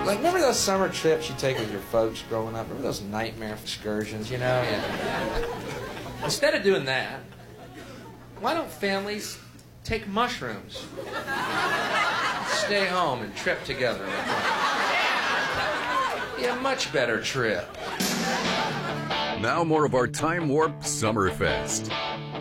Like, remember those summer trips you take with your folks growing up? Remember those nightmare excursions, you know? And instead of doing that, why don't families take mushrooms? Stay home and trip together. Be a much better trip. Now more of our Time Warp Summerfest.